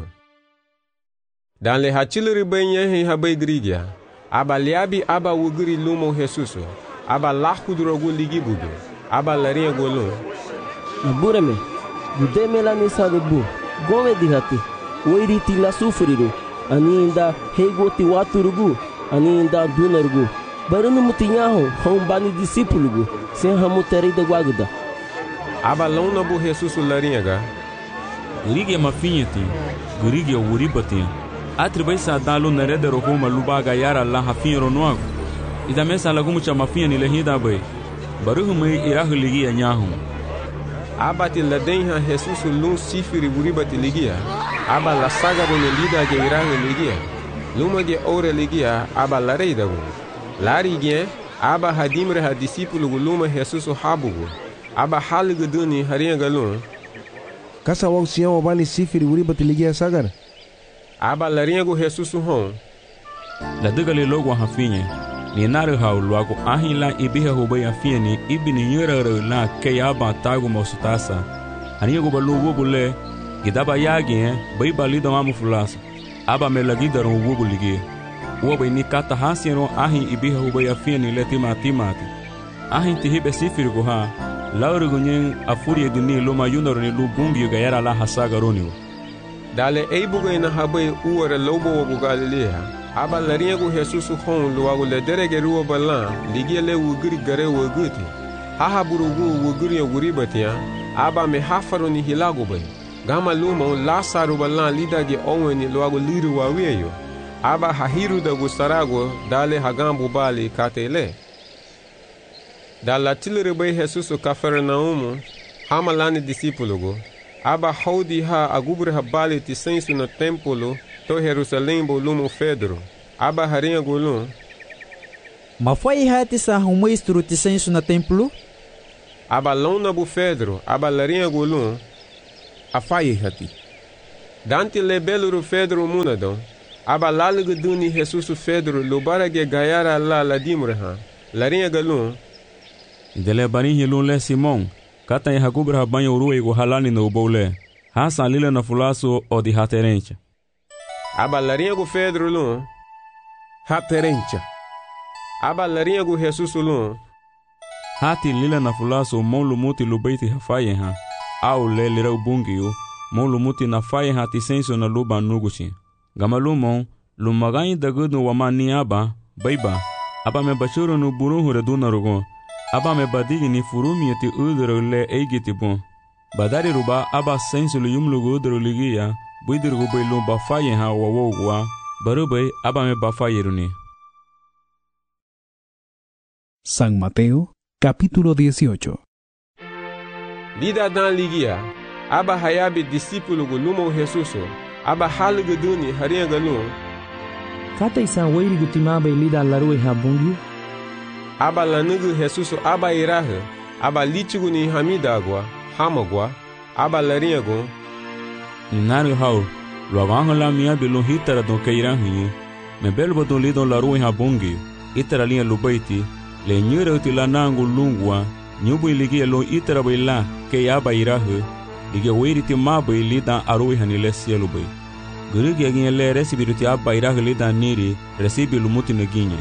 dan le hachilri be nye habe grigia aba liabi aba wuguri lumo Jesuso aba lahudrogu ligibudu aba laringa golo bureme budeme la nisade bu gome dihati oiriti la sufriru aninda hegoti waturugu aninda dunargu barunu mutinyaho hombani disipulugu sen hamuteri de guaguda aba lona bu Jesus laringa gurige mafinheti gurige uribati atribai sa dalu narede rohuma lubaga yara la hafinro noago ida mesa lagumu cha mafia ni lehida bay baruhu mai irahu ligia nyahu abati ladenha Jesus lun sifiri buribati ligia aba la saga bone lida ge irahu ligia luma ge ore ligia aba la reida go lari ge aba hadimre ha disipulu luma Jesus habugo aba halgu duni haringa galun kasa wau siamo bani sifiri buribati ligia sagar aba laringa go Jesus hon la degale logo hafinye ni naru hauluago ahila ibiha hubaya fieni ibini yurare la kayaba tagu mosutasa anigo balugo bule gidaba yagi bai balido mamu fulasa aba melagidaro wugo ligi wobe ni kata hasiro ahi ibiha hubaya fieni letima timati ahi tihibe sifirgo ha laurugo nyen afuri duni loma yunaro ni lubumbi gayara la hasaga roniwo dale eibugo ina habe uware lobo wo Galilea aba laringu Jesus hon luago le derege ruo balan ligie le wuguri gare wuguti haha burugu wuguri wuribatia aba me hafaro ni hilago bay gama lumo Lasaru balan lidage oweni luago liru waweyo aba hahiru da gustarago dale hagambu bali katele Da latilere bai Jesus o Cafarnaum, hamalani discípulo, aba haudi ha agubre habali ti sensu no templo, to Jerusalém bolumo Pedro, aba harinha gulum. Ma foi hati sa humestro ti sensu na templo? Aba lona bu Pedro, aba larinha gulum. Afai hati. Dante lebeluru Pedro munadon. Aba lalugu duni Jesus Pedro lubara ge gayara la ladimreha. Larinha galum. Dele barin hilun le Simon, kata ya hakubra banho urue go halani no boule. Hasa lila na fulaso o di haterencha. Aba larinha go Pedro lum. Haterencha. Aba larinha go Jesus lum. Hati lila na fulaso mon lumuti lubeiti hafaye ha. Au le lira ubungiu, mon lumuti na faye ha ti senso na luba nuguchi. Gamalumon, lumagain dagudu wamani aba, baiba, aba me bachuro no buruhu reduna rugon. Aba me badigi ni furumi ti udro le eigiti bon. Badari ruba aba senso lu yumlugu udro ligia, buidirgu bailum bafaye ha wawogwa, barubay aba me bafaye runi. San Mateo, capítulo 18. Lida dan ligia, aba hayabi discípulo gulumo Jesuso, aba halugu duni harinha galum. Kata isan wairi gutimaba lida larue habungiu. Aba lanugu Jesuso aba iraha, aba litigu ni hamidagwa, hamagwa, aba larinha gon. Ninaru hau, luaganho la mia bilun hitara don keiranhu, me belbo don lidon larue habungiu, itara linha lubaiti, le nyura uti la nangu lungwa, nyubu iligia lo itara baila, ke aba iraha, ligia wairi ti maba ilidan arue hanile sielu bai. Gurigi aginha le resibiru ti aba iraha lidan niri, resibi lumuti neginha.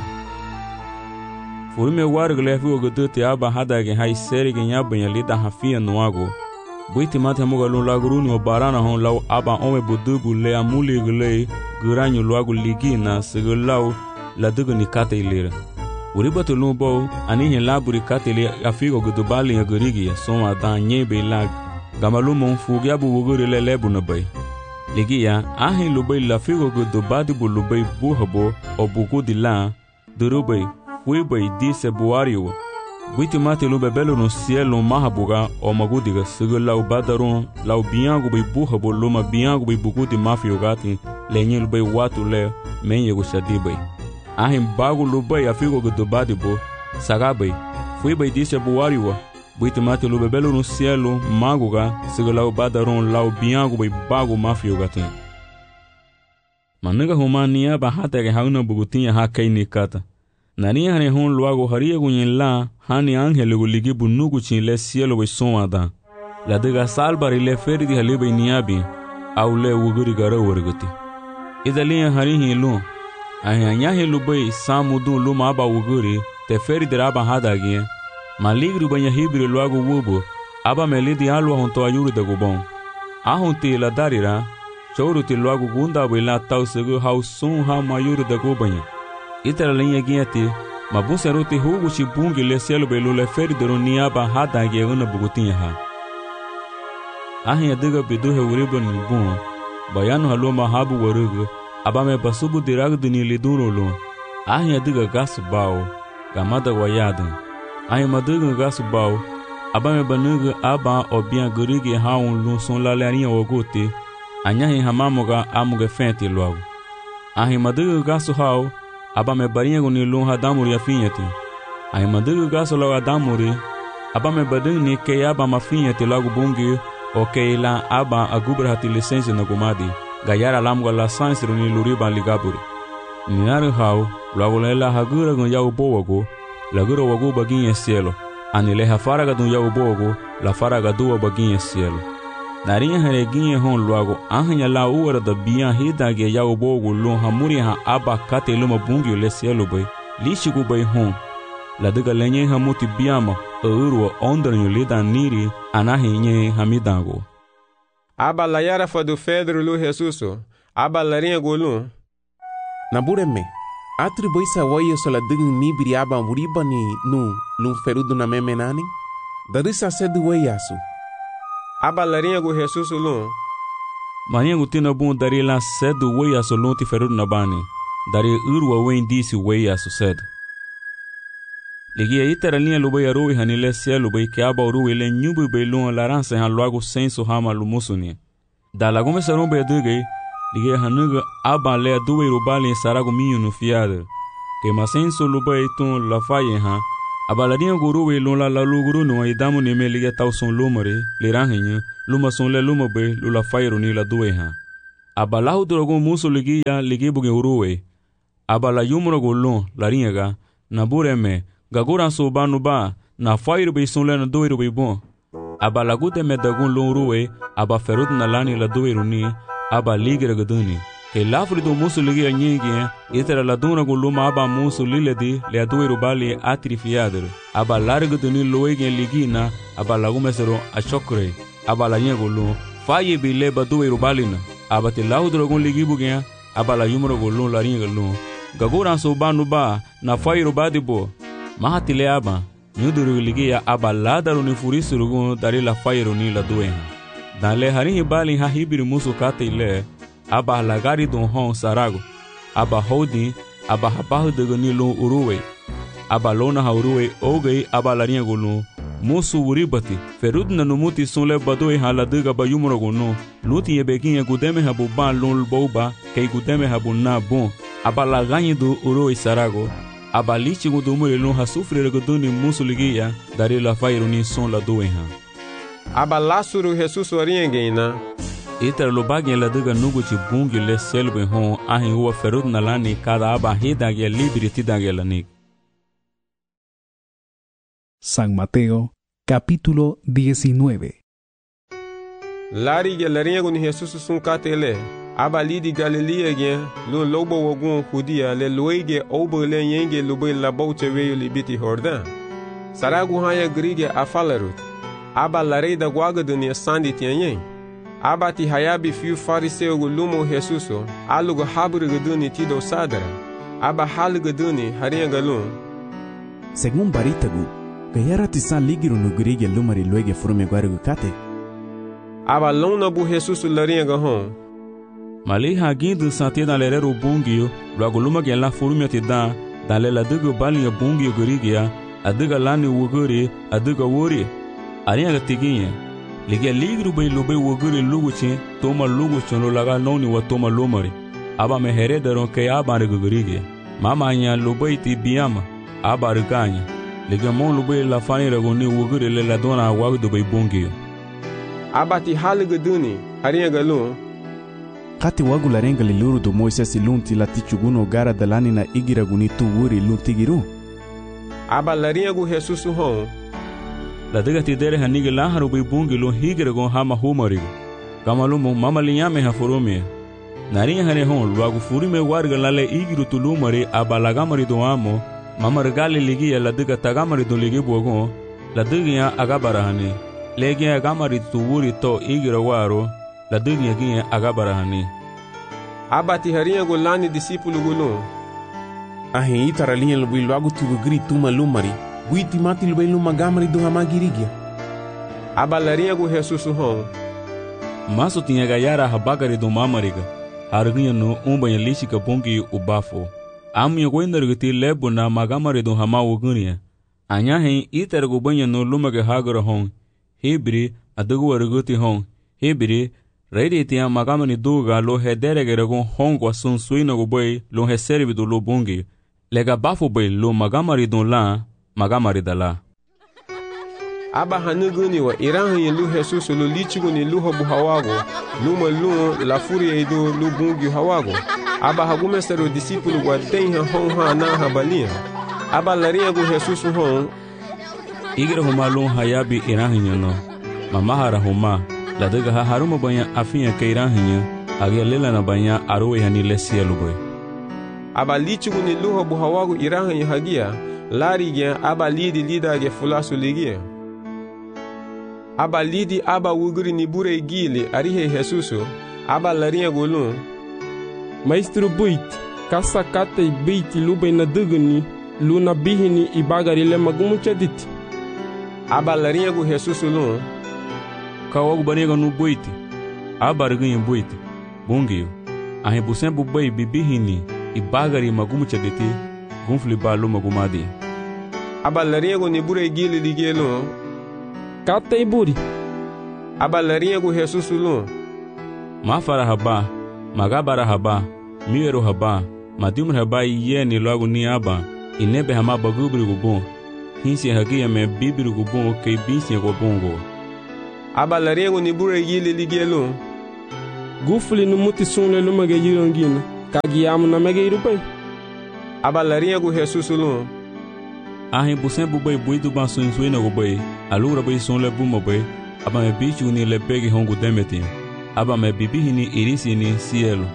Furume wargu le figo guduti aba hadage hai serige nyabanya lida hafia nuago. Buiti mate hamuga lun laguruni o barana hon lau aba ome budubu le amuli gule guranyu luagu ligina segulau la dugu ni kate ilira. Uribatu lun bo anihin laburi kate ili afigo gudubali ya gurigi ya soma dan nyebe lag. Gamalumon fugi abu wuguri le lebu nabai. Ligia ahin lubai la figo gudubadi bu lubai buhabo o bugudi la durubai. Wibai disse buario. Buiti mate lu bebelo no cielo mahabuga o magudiga sigo lau badaron lau biango bai buhabo luma biango bai bugudi mafio gati lenye lu bai watu le menye go shadibai. Ahim bagu lu bai afigo gudubadi bo sagabai. Wibai disse buario. Buiti mate lu bebelo no cielo maguga sigo lau badaron lau biango bai bagu mafio gati. Manuga humania bahata ke hauna bugutinha hakai nikata. Nani hane hon luago haria gunyen la hani angele guligi bunugu chin le cielo bai sonada. La dega salbari le ferdi halibai niabi au le wuguri gara wargati. Idalia harihi lu ahanyahi lubai samudu luma aba wuguri te ferdi raba hadagi maligru banya hibri luago wubu aba melidi alwa honto ayuru da gubon. Ahunti la darira chouruti luago gunda bai la tausegu hau sun ha mayuru da gubanya. Itara linha guiati, mabusa roti hugo chibungi le cielo belu le feridoron niaba hada geuna bugutinha ha. Ahin diga bidu he uriba nibun, bayanu haloma habu warugu, abame basubu diragu duni liduro lo. Ahin diga gasu bao, gamada wayadan. Ahin maduga gasu bao, abame banugu aba obian gurigi haun lu son lalarinha wagote, anyahin hamamuga amuga fenti logo. Ahin maduga gasu hao, aba me barinha guni lun hadamuri afinhati. Ai madugu gaso logo adamuri, aba me badung ni ke aba mafinhati logo bungi, o ke la aba agubra hati licença na gumadi, gayara lamgo la sansiro ni luriba ligaburi. Ninaru hau, logo lela hagura gun yau bowago, lagura wago baginha cielo, anile hafaraga dun yau bowago, la faraga duwa baginha cielo. Narinha hareginha hon logo ahanya la uara da bian hidage yau bogo lon hamuri ha aba kate luma bungi le cielo bai lishigu bai hon la daga lenye hamuti biama urwa ondranyo lida niri anahi nye hamidango. Aba la yara fadu Pedro lu Jesuso aba larinha golun. Nabureme atribui sa wayo sola digin ni biriaba muriba ni nu lun ferudu na memenani darisa sedu wayasu. Aba larinha go Jesus lun. Marinha gutina bun dari la sedu wei aso lonti ferudu na bani. Dari urwa wen disi wei aso sedu. Ligia itera linha lubai arui hanile sia lubai que aba urui le nyubu beilun laranse han logo senso hama lumusuni. Da lagume sarum beduge, ligia hanuga aba le duwe rubali sarago minho no fiada. Que masenso lubai tun la faye ha, aba la dinha guruwe lun la luguru no idamu neme ligia tau son lumare, le ranhenha, luma son le luma be lula faye ni la duwe ha. Aba lahu drogo muso ligia buge uruwe. Aba la yumro golon la ringa, na bureme, Gagura so banu ba na fairu be sunle na doiru be bon aba lagute me dagun lonruwe aba ferut na lani la doiru ni aba ligre gaduni ke lafri do musu ligi anyege itera la duna go luma aba musu liledi le doiru bali atrifiader aba largu duni loege ligina aba lagume sero a chokre aba la nyego lo faye be le ba doiru balina aba te laudro go ligi bugia aba la yumro go lo la ringa lo Gagura so banu ba na fairu badibo Mahatile aba, nyuduru ligia aba ladaru ni furisurugun dari la fairu ni la duenha. Dan le harinhi bali ha hibiri musu kate ile, aba lagari don hon sarago, aba houdin, aba habahu dego ni lun uruwe, aba lona ha uruwe ogei aba larinha gulun, musu uribati, ferud na numuti sunle badue ha la dega ba yumro gunu, luti yebekin gudeme ha buban lun boba, kei gudeme ha bunna bon, aba laganyi do uruwe sarago, aba lichi gudumure lun ha sufre guduni musu ligia dari la fairu ni son la duenha. Aba lasuru Jesus oriengeina. Iter lo bagien la dega nugu ci bungi le selbe hon ahin huwa ferud na lani kada aba hidage libri tidage lanik. San Mateo, capítulo 19. Lari ge laringo ni Jesus sun katele. Aba lidi Galilea gen lo lobo wogun Judia le loige obo le yenge lobe la boute veyo libiti Jordan. Saragu haya grige afalarut. Aba larei da guaga dunia sandi tianyen. Aba ti hayabi fiu fariseu lumo Jesuso alugo habru guduni tido sadara. Aba hal guduni haringa galun. Según baritagu, gayara tisan ligiru no grige lumari loige furume guarugu kate. Aba lona bu Jesuso laringa gahon. Mali hagindu sante dans l'erreur bungio, logo luma gen la furumia te dan, dans le la dugo balia bungio gorigia, aduga lani wuguri, aduga wuri. Arinha ga tiginha. Ligia ligru bai lobe wuguri luguchi, toma luguchi no laga noni wa toma lomari. Aba me heredaron ke aba regorigia. Mama nya lobe ti biama, aba reganya. Ligia mon lobe la fani regoni wuguri le la dona wagdu bai bungio. Aba ti haliga duni, arinha galun. Kati wagu larenga liluru do Moisés lunti la tichuguno gara dalani na igira guni tu wuri luntigiru. Aba larinha gu Jesus hon. La dega ti dere hanigi laharu bai bungi lo higira gon hama humarigo. Kamalumo mama linyame ha furumia. Narinha hane hon luagu furume warga lale igiru tulumari aba lagamari do amo. Mama regali ligia la dega tagamari do ligi buagon. La dega agabara hane. Legi agamari tu wuri to igira waro. La dega ginha agabara hane. Aba ti harinha go lani discípulo gulun. Ahin itara linha lubi luagu tugu gritu malumari. Buiti mati lubai luma gamari do hamagirigia. Aba larinha gu Jesus hon. Maso tinha gayara habagari do mamariga. Harginha no umbanha lishika bongi ubafo. Amya goindargati lebo na magamari do hamawogunia. Anya hen itara go banha no lumaga hagara hon. Hebri adugu warguti hon. Hebri reidi tinha magamani duga lo hederegere gon hongo asun suina go boy lo heservi do lo bongi. Lega bafo boy lo magamari do la magamari dala. Aba hanuguni wa iranhi lu Jesus lu lichuguni lu hobu hawago luma lu la furia ido lu bungi hawago. Aba hagume sero discípulo wa tenha hon ha na habalia. Aba larinha gu Jesus hon. Igira huma lu hayabi iranhi no. Mamahara huma la dega ha haruma banha afinha ke iranhi agia lela na banha aroe hani lesia luboy. Aba lichuguni lu hobu hawago iranhi hagia. Lari gen aba lidi lida ge fulasu ligia. Aba lidi aba wuguri ni bure gili arihe Jesuso. Aba larinha golun. Maestro buit, kasa kate beiti lubay na duguni, luna bihini ibagari le magumuchadit. Aba larinha go Jesuso lun. Kawagu baniga no buiti. Aba reganha buiti. Bungio. Ahe busen bubai bibihini ibagari magumuchaditi. Gunfli balu magumadi. aba lariego ni bure gili ligelo katta iburi aba lariego Jesus lu mafara haba magabara haba miwero haba madimur haba yeni logo ni aba inebe hama bagubri gubo hinsi hagia me bibri gubo ke bisi go bongo aba lariego ni bure gili ligelo gufuli no muti sunle lumage yirongina kagiyam na mege irupai aba lariego Jesus lu ahin busen bubai buidu ban sun suina go bai alura bai sunle buma bai aba me bichu ni le pegi hongu demeti aba me bibihi ni irisi ni cielo.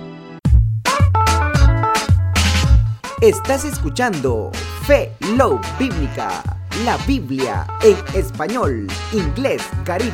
Estás escuchando Fe Love Bíblica, la Biblia en español, inglés, caribe.